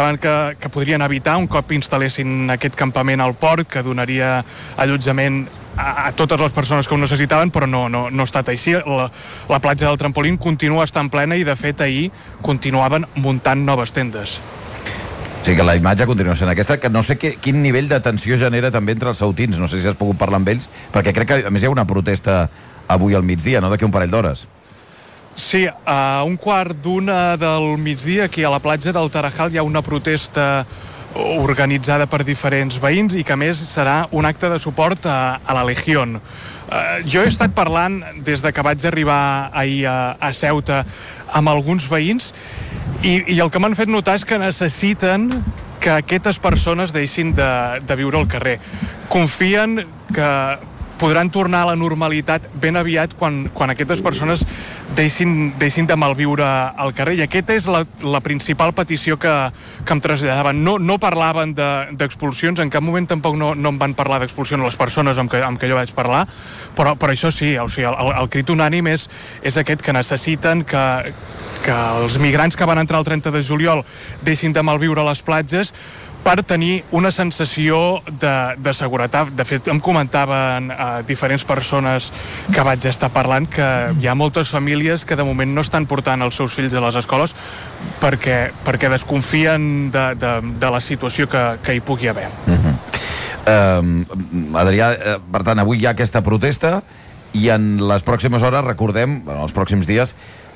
comentaven que podrien evitar un cop instal·lessin aquest campament al port, que donaria allotjament a totes les persones que ho necessitaven, però no ha estat així. La platja del Trampolín continua estant plena i, de fet, ahir continuaven muntant noves tendes. Sí, que la imatge continua sent aquesta, que no sé quin nivell de tensió genera també entre els sautins, no sé si has pogut parlar amb ells, perquè crec que, a més, hi ha una protesta avui al migdia, no?, d'aquí un parell d'hores. Sí, a 1:15 del migdia, aquí a la platja del Tarajal, hi ha una protesta organitzada per diferents veïns i que, a més, serà un acte de suport a la Legión. Jo he estat parlant, des de que vaig arribar ahir a Ceuta, amb alguns veïns, i el que m'han fet notar és que necessiten que aquestes persones deixin de viure al carrer. Confien que podran tornar a la normalitat ben aviat quan aquestes persones deixin de malviure al carrer, i aquesta és la principal petició que em traslladaven. No parlaven d'expulsions, en cap moment tampoc no em van parlar d'expulsions les persones amb què jo vaig parlar, però això sí, o sigui, el crit unànim és aquest, que necessiten que els migrants que van entrar el 30 de juliol deixin de malviure a les platges per tenir una sensació de seguretat. De fet, em comentaven diferents persones que vaig estar parlant que hi ha moltes famílies que de moment no estan portant els seus fills a les escoles perquè desconfien de la situació que hi pugui haver. Adrià, per tant, avui hi ha aquesta protesta i en les pròximes hores, recordem, els pròxims dies,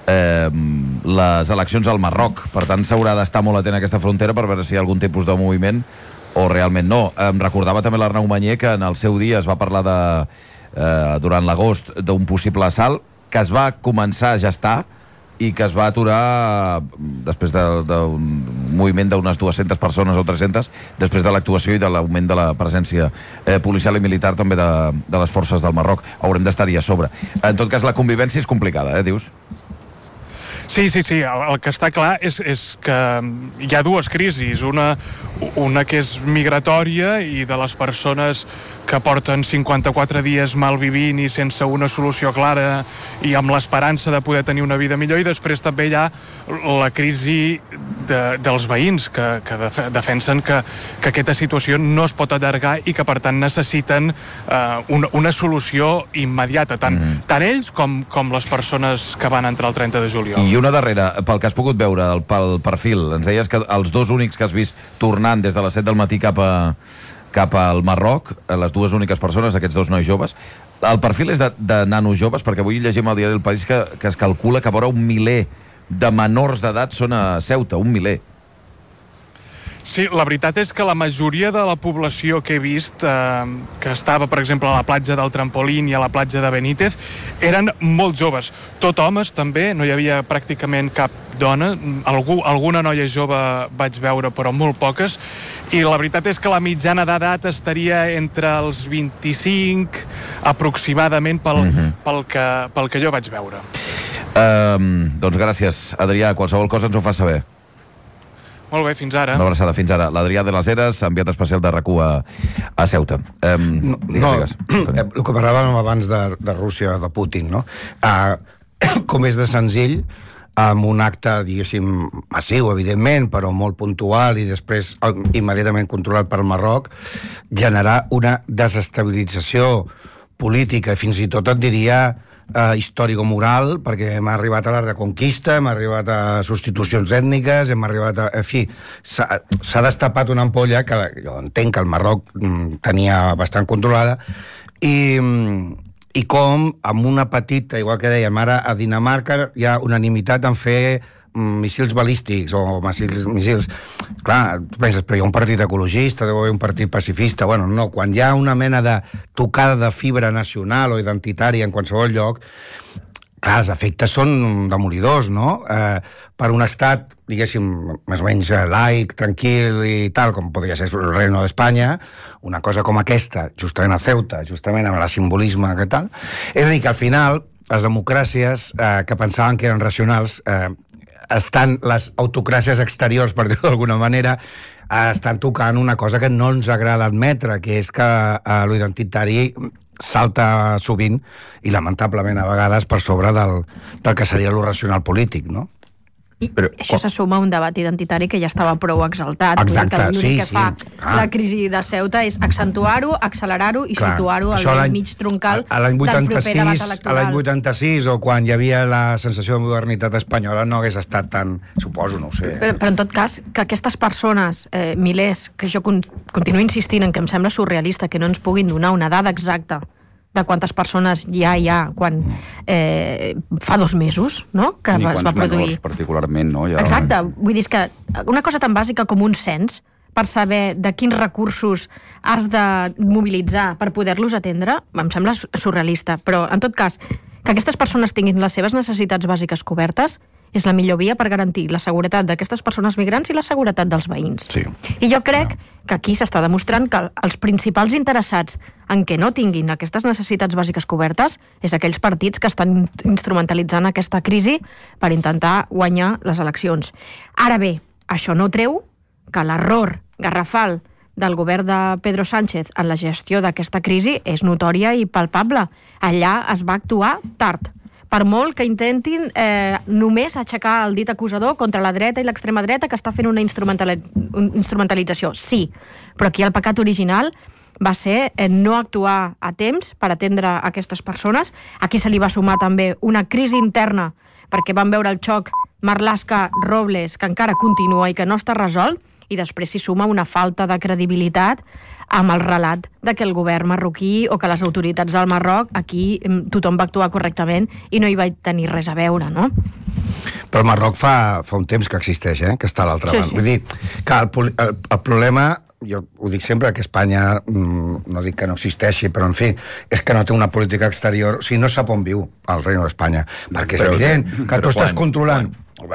les eleccions al Marroc. Per tant, s'haurà d'estar molt atent a aquesta frontera per veure si hi ha algun tipus de moviment o realment no. Em recordava també l'Arnau Mañé que en el seu dia es va parlar durant l'agost d'un possible assalt que es va començar a gestar i que es va aturar després d'un moviment d'unes 200 persones o 300, després de l'actuació i de l'augment de la presència policial i militar també de les forces del Marroc. Haurem d'estar-hi a sobre. En tot cas, la convivència és complicada, dius? Sí. El que està clar és que hi ha dues crisis. Una que és migratòria i de les persones que porten 54 dies malvivint i sense una solució clara i amb l'esperança de poder tenir una vida millor, i després també hi ha la crisi dels veïns que defensen que aquesta situació no es pot allargar i que, per tant, necessiten una solució immediata, tant ells com les persones que van entrar el 30 de juliol. I una darrera, pel que has pogut veure, pel perfil, ens deies que els dos únics que has vist tornant des de les 7 del matí cap al Marroc, les dues úniques persones, aquests dos nois joves, el perfil és de nanos joves, perquè avui llegim al diari El País que es calcula que vora 1 miler de menors d'edat són a Ceuta, 1 miler. Sí, la veritat és que la majoria de la població que he vist que estava, per exemple, a la platja del Trampolín i a la platja de Benítez, eren molt joves. Tot homes, també, no hi havia pràcticament cap dona. Alguna noia jove vaig veure, però molt poques. I la veritat és que la mitjana d'edat estaria entre els 25, aproximadament, pel que jo vaig veure. Doncs gràcies, Adrià. Qualsevol cosa ens ho fa saber. Molt bé, fins ara. Una abraçada, fins ara. L'Adrià de les Heres, enviat especial de RAC1 a Ceuta. Digues. El que parlàvem abans de Rússia, de Putin, no? Com és de senzill, amb un acte, diguéssim, massiu, evidentment, però molt puntual i després immediatament controlat pel Marroc, generar una desestabilització política, fins i tot et diria històrico-moral, perquè hem arribat a la reconquista, hem arribat a substitucions ètniques, hem arribat a... En fi, s'ha destapat una ampolla que jo entenc que el Marroc tenia bastant controlada, i com amb una petita, igual que dèiem ara, a Dinamarca hi ha unanimitat en fer missils balístics o missils... Clar, penses, però hi ha un partit ecologista, deu haver un partit pacifista... Bueno, no, quan hi ha una mena de tocada de fibra nacional o identitària en qualsevol lloc, clar, els efectes són demolidors, no? Per un estat, diguéssim, més o menys laic, tranquil i tal, com podria ser el Reino d'Espanya, una cosa com aquesta, justament a Ceuta, justament amb el simbolisme que tal... És a dir, que al final, les democràcies que pensaven que eren racionals... estan les autocràcies exteriors, per dir-ho d'alguna manera, estan tocant una cosa que no ens agrada admetre, que és que l'identitari salta sovint, i lamentablement a vegades per sobre del que seria lo racional polític, no? I això se suma a un debat identitari que ja estava prou exaltat. Exacte, l'únic que fa la crisi de Ceuta és accentuar-ho, accelerar-ho i situar-ho al vell mig troncal del proper debat electoral. A l'any 86, o quan hi havia la sensació de modernitat espanyola, no hagués estat tan... Suposo, no ho sé. Però en tot cas, que aquestes persones, milers, que jo continuo insistint en que em sembla surrealista que no ens puguin donar una dada exacta de quantes persones hi ha quan fa 2 mesos, no?, que es va produir. Particularment, no? Exacte, vull dir que una cosa tan bàsica com un cens, per saber de quins recursos has de mobilitzar per poder-los atendre, em sembla surrealista. Però, en tot cas, que aquestes persones tinguin les seves necessitats bàsiques cobertes és la millor via per garantir la seguretat d'aquestes persones migrants i la seguretat dels veïns. Sí. I jo crec que aquí s'està demostrant que els principals interessats en què no tinguin aquestes necessitats bàsiques cobertes és aquells partits que estan instrumentalitzant aquesta crisi per intentar guanyar les eleccions. Ara bé, això no treu que l'error garrafal del govern de Pedro Sánchez en la gestió d'aquesta crisi és notòria i palpable. Allà es va actuar tard. Per molt que intentin només aixecar el dit acusador contra la dreta i l'extrema dreta que està fent una instrumentalització. Sí, però aquí el pecat original va ser no actuar a temps per atendre aquestes persones. Aquí se li va sumar també una crisi interna perquè van veure el xoc Marlaska-Robles, que encara continua i que no està resolt, i després s'hi suma una falta de credibilitat amb el relat de que el govern marroquí o que les autoritats del Marroc aquí tothom va actuar correctament i no hi va tenir res a veure, no? Però el Marroc fa un temps que existeix, que està a l'altra banda. Vull dir que el problema, jo ho dic sempre, que Espanya, no dic que no existeixi, però en fi, és que no té una política exterior, o sigui, no sap on viu el Reino d'Espanya, perquè és evident que tu estàs controlant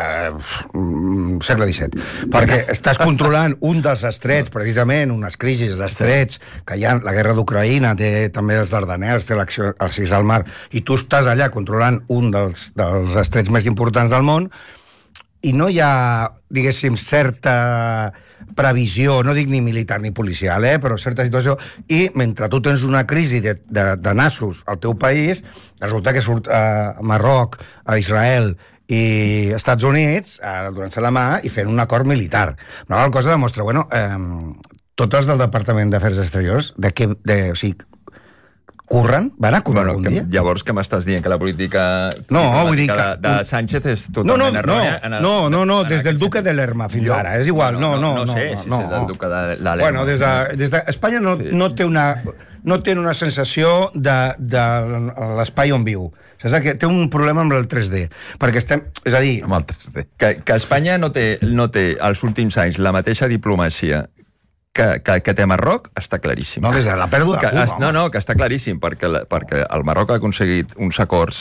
segle XVII, perquè estàs controlant un dels estrets, precisament, unes crisis d'estrets, que hi ha la guerra d'Ucraïna, té també els Dardanels, té l'accés al mar, i tu estàs allà controlant un dels estrets més importants del món, i no hi ha, diguéssim, certa previsió, no dic ni militar ni policial, però certa situació, i mentre tu tens una crisi de nassos al teu país, resulta que surt a Marroc, a Israel i Estats Units donant-se la mà i fent un acord militar. Una altra cosa demostra, tots els del Departament d'Afers Exteriors, o sigui, curren? Van a currar algun dia? Llavors, què m'estàs dient? Que la política de Sánchez és totalment errònia? No, des del duque de Lerma fins ara, és igual. No sé si és del duque de Lerma. Bueno, des d'Espanya no té una sensació de l'espai on viu. Saps que té un problema amb el 3D, perquè estem... És a dir... Amb el 3D. Que Espanya no té als últims anys la mateixa diplomacia que té Marroc, està claríssim. No, des de la pèrdua de Cuba. No, que està claríssim, perquè el Marroc ha aconseguit uns acords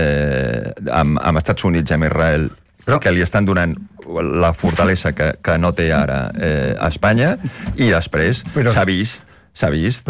amb Estats Units i amb Israel que li estan donant la fortalesa que no té ara a Espanya, i després s'ha vist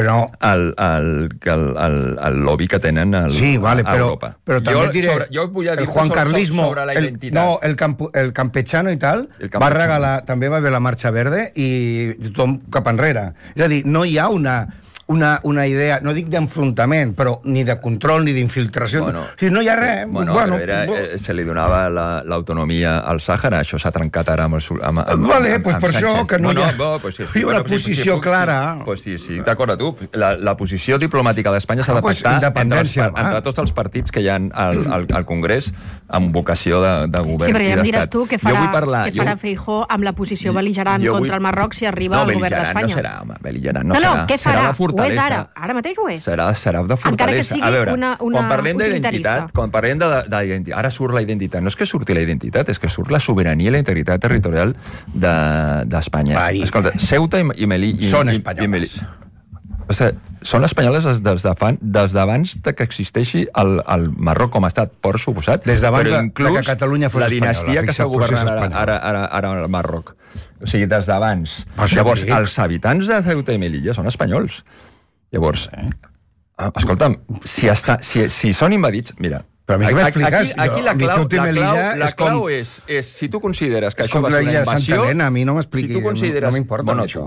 el lobby que tenen a Europa. Però també et diré, el juancarlismo, el campechano i tal, va regalar, també va haver la Marxa Verde i tothom cap enrere. És a dir, no hi ha una idea, no dic d'enfrontament, però ni de control ni d'infiltració. Si no hi ha res... Se li donava l'autonomia al Sàhara, això s'ha trencat ara amb per això que no hi ha una posició clara. Sí, d'acord a tu. La posició diplomàtica d'Espanya s'ha de pactar entre tots els partits que hi ha al Congrés amb vocació de govern. Sí, però ja em diràs tu què farà Feijóo amb la posició bel·ligerant contra el Marroc si arriba al govern d'Espanya. No, bel·ligerant no serà, bel·ligerant no serà. Què farà? Ho és ara. Ara mateix ho és. Serà de fortalesa. Encara que sigui una utilitarista. Quan parlem d'identitat, ara surt la identitat. No és que surti la identitat, és que surt la sobirania i la integritat territorial d'Espanya. Escolta, Ceuta i Melilla... Són espanyoles. Són espanyoles des d'abans que existeixi el Marroc com a estat, per suposat, des d'abans que Catalunya fos la dinastia que està governant ara el Marroc. O sigui, des d'abans. Llavors, els habitants de Ceuta i Melilla són espanyols. Llavors, escolta'm, si són invadits... Mira, aquí la clau és si tu consideres que això va ser una invasió... A mi no m'expliqui, no m'importa això.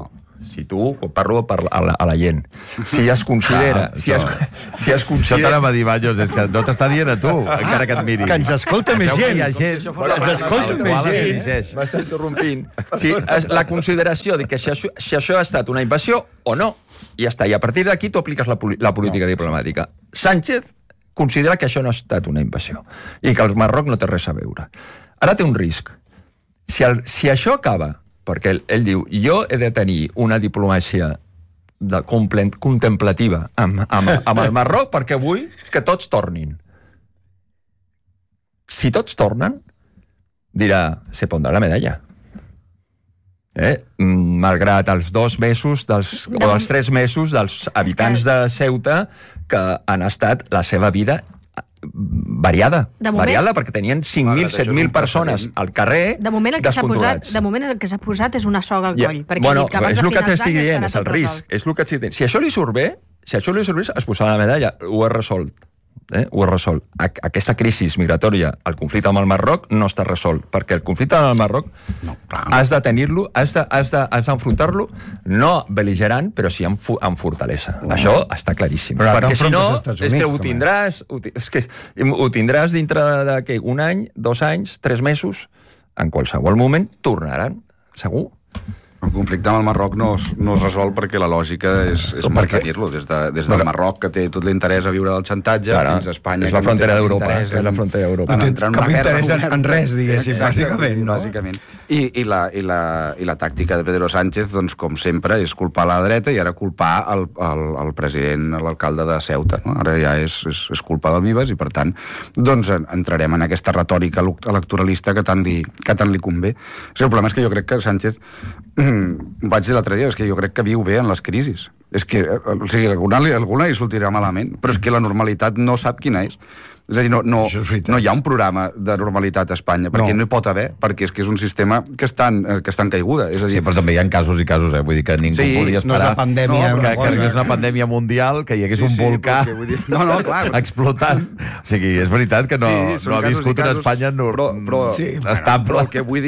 si tu, parlo a la gent, si es considera... Si es Això t'anava a dir, Baños, és que no t'està dient a tu, encara que et miri. Que ens escolta més gent. Ens escolta més gent. M'està interrompint. Si la consideració de que si això ha estat una invasió o no, i ja està. I a partir d'aquí tu apliques la política diplomàtica. Sánchez considera que això no ha estat una invasió i que el Marroc no té res a veure. Ara té un risc. Si això acaba, perquè ell diu, jo he de tenir una diplomàcia contemplativa amb el Marroc perquè vull que tots tornin. Si tots tornen, dirà, se pondrà la medalla. Malgrat els 2 mesos o els 3 mesos dels habitants de Ceuta que han estat la seva vida variada, perquè tenien 5.000, 7.000 persones al carrer descontrolats. De moment el que s'ha posat és una soga al coll. Bueno, és el que t'estic dient, és el risc. Si això li surt bé, es posarà la medalla, ho he resolt. Ho he resolt. Aquesta crisi migratòria, el conflicte amb el Marroc, no està resolt, perquè el conflicte amb el Marroc has de tenir-lo, has d'enfrontar-lo, no bel·ligerant, però sí amb fortalesa. Això està claríssim. Perquè si no, és que ho tindràs dintre de un any, 2 anys, 3 mesos, en qualsevol moment tornaran, segur. El conflicte amb el Marroc no es resol perquè la lògica és mantenir-lo des del Marroc, que té tot l'interès a viure del xantatge, fins a Espanya... És la frontera d'Europa. No té cap interès en res, diguéssim, bàsicament. Bàsicament. I la tàctica de Pedro Sánchez, doncs, com sempre, és culpar la dreta i ara culpar el president, l'alcalde de Ceuta. Ara ja és culpa del Vives i, per tant, doncs entrarem en aquesta retòrica electoralista que tant li convé. El problema és que jo crec que Sánchez... vaig dir l'altre dia, és que jo crec que viu bé en les crisis. És que, alguna li sortirà malament, però és que la normalitat no sap quina és. És a dir, no hi ha un programa de normalitat a Espanya, perquè no hi pot haver, perquè és que és un sistema que està en caiguda. És a dir... Sí, però també hi ha casos i casos, vull dir que ningú podia esperar que arribés una pandèmia mundial, que hi hagués un volcà explotant. O sigui, és veritat que no ha viscut una Espanya estable. Però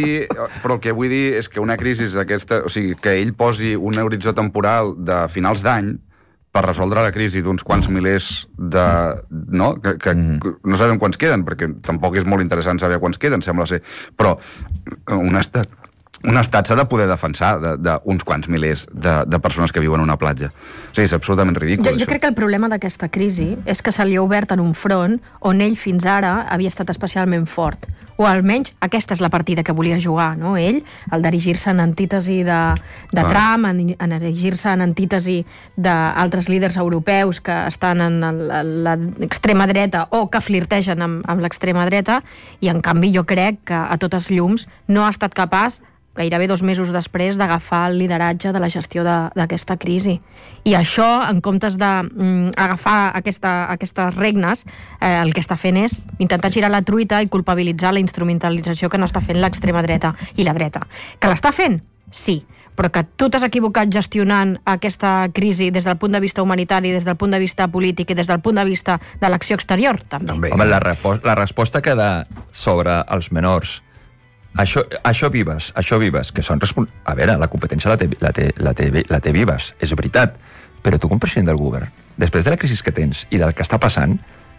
el que vull dir és que una crisi d'aquesta, o sigui, que ell posi un horitzó temporal de finals d'any per resoldre la crisi d'uns quants milers de... que no sabem quants queden, perquè tampoc és molt interessant saber quants queden, sembla ser, però un estat s'ha de poder defensar d'uns quants milers de persones que viuen a una platja. O sigui, és absolutament ridícul, jo crec que el problema d'aquesta crisi és que se li ha obert en un front on ell fins ara havia estat especialment fort. O almenys aquesta és la partida que volia jugar, no? Ell, el d'erigir-se en antítesi de Trump, en erigir-se en antítesi d'altres líders europeus que estan en l'extrema dreta o que flirtegen amb l'extrema dreta, i en canvi jo crec que a totes llums no ha estat capaç, gairebé 2 mesos després, d'agafar el lideratge de la gestió d'aquesta crisi. I això, en comptes d'agafar aquestes regnes, el que està fent és intentar girar la truita i culpabilitzar la instrumentalització que n'està fent l'extrema dreta i la dreta. Que l'està fent? Sí. Però que tu t'has equivocat gestionant aquesta crisi des del punt de vista humanitari, des del punt de vista polític i des del punt de vista de l'acció exterior, també. Home, la resposta queda sobre els menors. Això Vives, que són a veure, la competència la té Vives, és veritat, però tu com president del govern, després de la crisi que tens i del que està passant,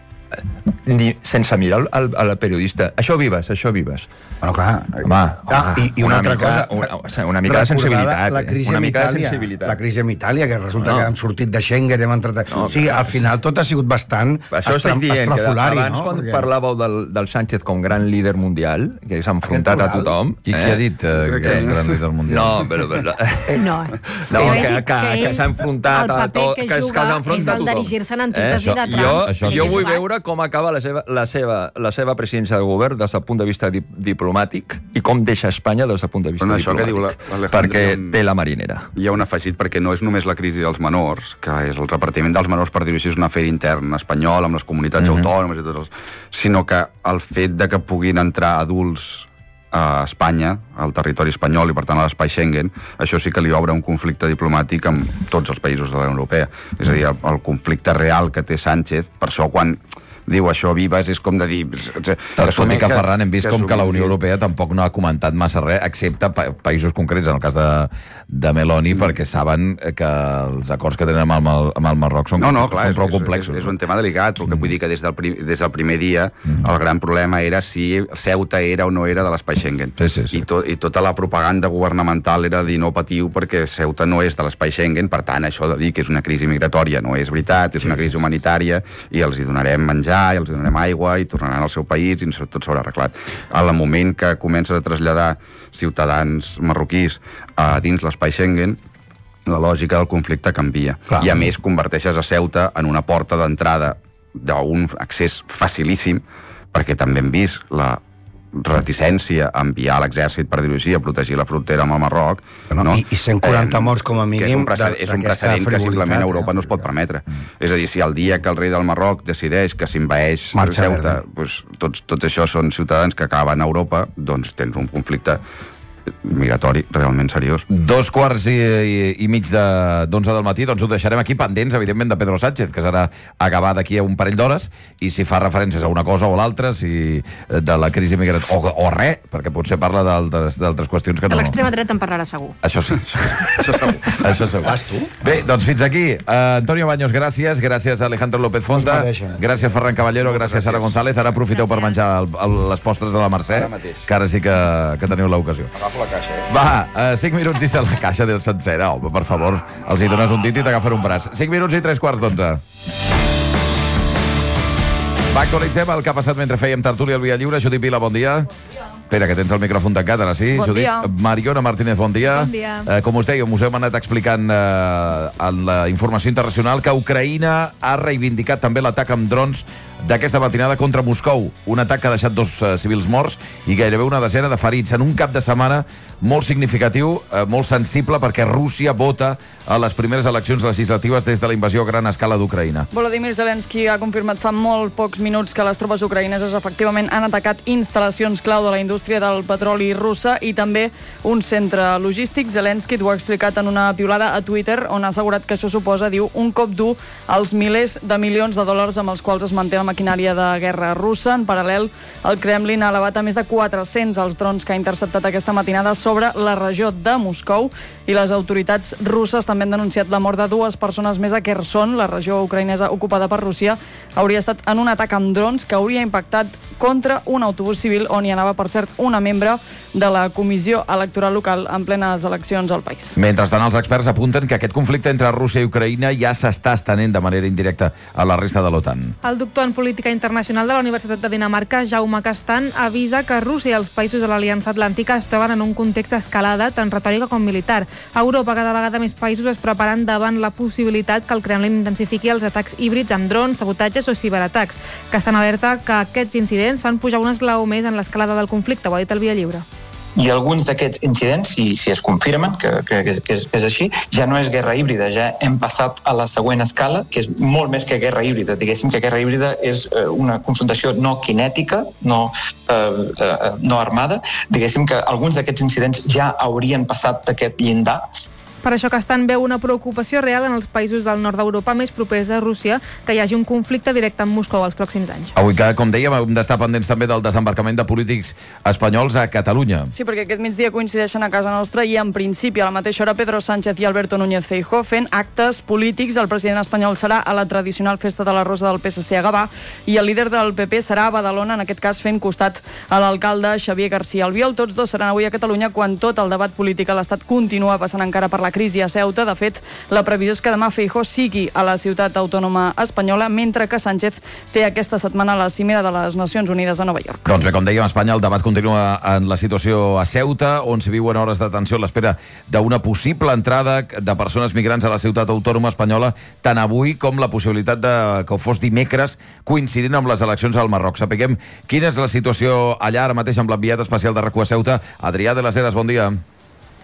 sense mirar al periodista, això Vives. Bueno, clar. I una altra cosa, una mica de sensibilitat. La crisi amb Itàlia, que resulta que hem sortit de Schengen, hem entrat... O sigui, al final tot ha sigut bastant estrafolari. Abans, quan parlàveu del Sánchez com gran líder mundial, que s'ha enfrontat a tothom... Qui ha dit gran líder mundial? Que s'ha enfrontat a tot... El paper que juga és el d'erigir-se en antítesi de Trump. Jo vull veure com acaba la seva presidència del govern des del punt de vista diplomàtic i com deixa Espanya des del punt de vista diplomàtic. Perquè té la marinera. Hi ha un afegit, perquè no és només la crisi dels menors, que és el repartiment dels menors, per dir-ho així, és un afer intern espanyol, amb les comunitats autònomes i tots sinó que el fet de que puguin entrar adults a Espanya, al territori espanyol i per tant a l'espai Schengen, això sí que li obre un conflicte diplomàtic amb tots els països de la Unió Europea. És a dir, el conflicte real que té Sánchez, per això quan diu això, Vives, és com de dir... Tot i que, Ferran, hem vist com que la Unió Europea tampoc no ha comentat massa res, excepte països concrets, en el cas de Meloni, perquè saben que els acords que tenen amb el Marroc són prou complexos. És un tema delicat, però que vull dir que des del primer dia el gran problema era si Ceuta era o no era de l'espai Schengen. Sí. I tota la propaganda governamental era dir no patiu perquè Ceuta no és de l'espai Schengen, per tant, això de dir que és una crisi migratòria no és veritat, és una crisi humanitària i els hi donarem menjar, i els hi donarem aigua i tornaran al seu país i tot s'haurà arreglat. Al moment que comences a traslladar ciutadans marroquís dins l'espai Schengen, la lògica del conflicte canvia. Clar. I a més converteixes a Ceuta en una porta d'entrada d'un accés facilíssim, perquè també hem vist la reticència a enviar l'exèrcit, per dir-ho així, a protegir la frontera amb el Marroc. No? I 140 morts com a mínim. És un precedent que simplement Europa no es pot permetre. És a dir, si el dia que el rei del Marroc decideix que s'invaeix Ceuta, tots això són ciutadans que acaben a Europa, doncs tens un conflicte migratori realment seriós. 2:15 del matí, doncs ho deixarem aquí pendents, evidentment, de Pedro Sánchez, que serà acabar d'aquí a un parell d'hores, i si fa referències a una cosa o l'altra, si de la crisi migratòria, o res, perquè potser parla d'altres qüestions que no... De l'extrema dreta en parlarà segur. Això sí, això segur. Vas tu? Bé, doncs fins aquí. Antonio Baños, gràcies a Alejandro López Fonta, gràcies Ferran Caballero, gràcies Sara González. Ara aprofiteu per menjar les postres de la Mercè, que ara sí que teniu l'ocasió. Agafo la caixa, Va, 5 minuts i la caixa del sencera, home, per favor. Els hi dones un dit i t'agafen un braç. 5 minuts i 3:15. Va, actualitzem el que ha passat mentre fèiem tertúlia al Via Lliure. Judit Vila, bon dia. Espera, que tens el micròfon tancat, ara sí, bon Judit. Dia. Mariona Martínez, bon dia. Bon dia. Com us dèiem, us hem anat explicant en la informació internacional que Ucraïna ha reivindicat també l'atac amb drons d'aquesta matinada contra Moscou. Un atac que ha deixat 2 civils morts i gairebé una desena de ferits en un cap de setmana molt significatiu, molt sensible, perquè Rússia vota a les primeres eleccions legislatives des de la invasió a gran escala d'Ucraïna. Volodymyr Zelensky ha confirmat fa molt pocs minuts que les tropes ucraïneses efectivament han atacat instal·lacions clau de la indústria del petroli russa i també un centre logístic. Zelensky ho ha explicat en una piulada a Twitter, on ha assegurat que això suposa, diu, un cop dur als milers de milions de dòlars amb els quals es manté la maquinària de guerra russa. En paral·lel, el Kremlin ha elevat a més de 400 els drons que ha interceptat aquesta matinada sobre la regió de Moscou, i les autoritats russes també han denunciat la mort de 2 persones més a Kherson, la regió ucraïnesa ocupada per Rússia. Hauria estat en un atac amb drons que hauria impactat contra un autobús civil on hi anava, per cert, una membre de la comissió electoral local en plenes eleccions al país. Mentrestant, els experts apunten que aquest conflicte entre Rússia i Ucraïna ja s'està estenent de manera indirecta a la resta de l'OTAN. El doctor en política internacional de la Universitat de Dinamarca, Jaume Castan, avisa que Rússia i els països de l'Aliança Atlàntica es troben en un context d'escalada tant retòrica com militar. A Europa, cada vegada més països es preparen davant la possibilitat que el Kremlin intensifiqui els atacs híbrids amb drons, sabotatges o ciberatacs. Castan alerta que aquests incidents fan pujar un esglaó més en l'escalada del conflicte, ho ha dit el Via Lliure. I alguns d'aquests incidents, si es confirmen que és així, ja no és guerra híbrida, ja hem passat a la següent escala, que és molt més que guerra híbrida. Diguéssim que guerra híbrida és una confrontació no kinètica, no armada. Diguéssim que alguns d'aquests incidents ja haurien passat d'aquest llindar. Per això Castan veu una preocupació real en els països del nord d'Europa més propers a Rússia que hi hagi un conflicte directe amb Moscou els pròxims anys. Avui, que, com dèiem, hem d'estar pendents també del desembarcament de polítics espanyols a Catalunya. Sí, perquè aquest migdia coincideixen a casa nostra i, en principi, a la mateixa hora, Pedro Sánchez i Alberto Núñez Feijóo fent actes polítics. El president espanyol serà a la tradicional festa de la Rosa del PSC a Gavà i el líder del PP serà a Badalona, en aquest cas fent costat a l'alcalde Xavier García Albiol. Tots dos seran avui a Catalunya quan tot el debat polític a l'Estat continua passant encara per la crisi a Ceuta. De fet, la previsió és que demà Feijóo sigui a la ciutat autònoma espanyola, mentre que Sánchez té aquesta setmana la cimera de les Nacions Unides a Nova York. Doncs bé, com dèiem, a Espanya el debat continua en la situació a Ceuta, on s'hi viuen hores de tensió a l'espera d'una possible entrada de persones migrants a la ciutat autònoma espanyola, tant avui com la possibilitat que ho fos dimecres, coincidint amb les eleccions al Marroc. Sapiguem quina és la situació allà ara mateix amb l'enviat especial de RAC1 a Ceuta, Adrià de las Heras, bon dia.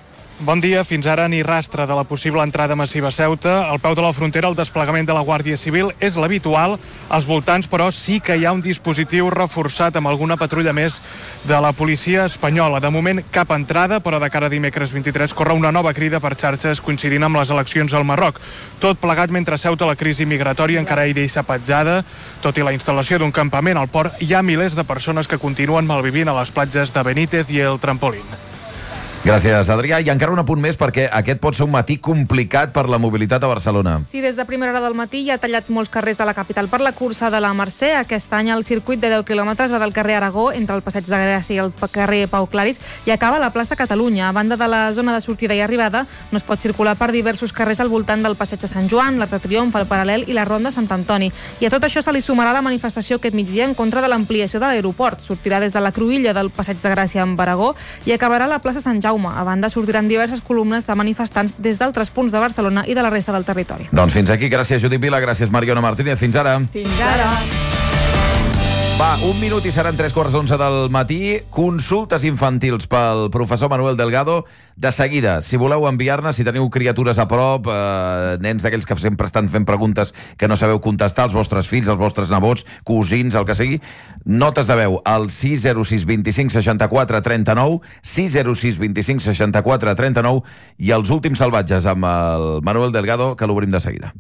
Bon dia. Fins ara ni rastre de la possible entrada massiva a Ceuta. Al peu de la frontera el desplegament de la Guàrdia Civil és l'habitual. Als voltants, però, sí que hi ha un dispositiu reforçat amb alguna patrulla més de la policia espanyola. De moment, cap entrada, però de cara a dimecres 23 corre una nova crida per xarxes coincidint amb les eleccions al Marroc. Tot plegat mentre a Ceuta la crisi migratòria encara hi deixa petjada. Tot i la instal·lació d'un campament al port, hi ha milers de persones que continuen malvivint a les platges de Benítez i el Trampolín. Gràcies, Adrià. I encara un apunt més, perquè aquest pot ser un matí complicat per la mobilitat a Barcelona. Sí, des de primera hora del matí hi ha tallats molts carrers de la capital per la cursa de la Mercè. Aquest any el circuit de 10 quilòmetres va del carrer Aragó, entre el Passeig de Gràcia i el carrer Pau Claris, i acaba a la plaça Catalunya. A banda de la zona de sortida i arribada, no es pot circular per diversos carrers al voltant del Passeig de Sant Joan, l'Arc de Triomf, el Paral·lel i la Ronda Sant Antoni. I a tot això se li sumarà la manifestació aquest migdia en contra de l'ampliació de l'aeroport. Sortirà des de la cruïlla del Passeig de Gràcia amb Aragó i acabarà a la plaça Sant Jaume. A banda, sortiran diverses columnes de manifestants des d'altres punts de Barcelona i de la resta del territori. Doncs fins aquí. Gràcies, Judit Vila. Gràcies, Mariona Martínez. Fins ara. Fins ara. Va, 1 minut i seran 3:15 del matí. Consultes infantils pel professor Manuel Delgado. De seguida, si voleu enviar-ne, si teniu criatures a prop, nens d'aquells que sempre estan fent preguntes que no sabeu contestar, els vostres fills, els vostres nebots, cosins, el que sigui, notes de veu al 606 25 64 39, 606 25 64 39 i els últims salvatges amb el Manuel Delgado, que l'obrim de seguida.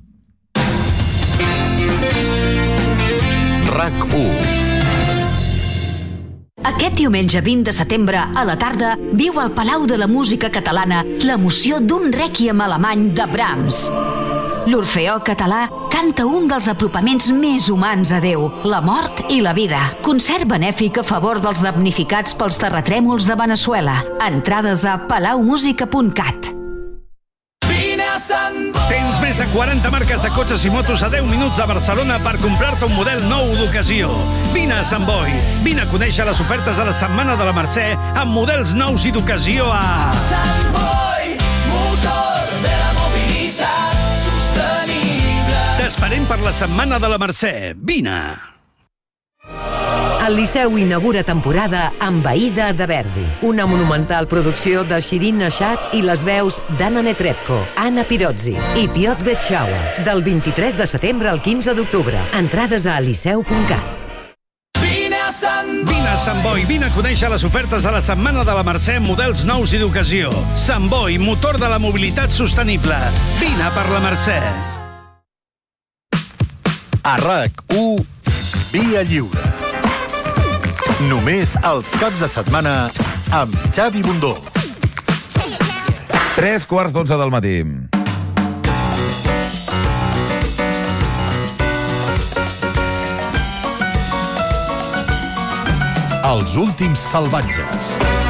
RAC1. Aquest diumenge 20 de setembre, a la tarda, viu al Palau de la Música Catalana l'emoció d'un rèquiem alemany de Brahms. L'Orfeó Català canta un dels apropaments més humans a Déu, la mort i la vida. Concert benèfic a favor dels damnificats pels terratrèmols de Veneçuela. Entrades a palaumusica.cat. Tens més de 40 marques de cotxes i motos a 10 minuts de Barcelona per comprar-te un model nou d'ocasió. Vine a Sant Boi. Vine a conèixer les ofertes de la Setmana de la Mercè amb models nous i d'ocasió a... Sant Boi, motor de la mobilitat sostenible. T'esperem per la Setmana de la Mercè. Vine! El Liceu inaugura temporada amb Aïda de Verdi, una monumental producció de Shirin Nashat i les veus d'Anna Netrebko, Anna Pirozzi i Piotr Betxaua, del 23 de setembre al 15 d'octubre. Entrades a liceu.cat. Vine a Sant Boi, vine a conèixer les ofertes de la Setmana de la Mercè amb models nous i d'ocasió. Sant Boi, motor de la mobilitat sostenible. Vine per la Mercè. A RAC1, Via Lliure. Només els caps de setmana amb Xavi Bundó. 3:15 del matí. Els últims salvatges.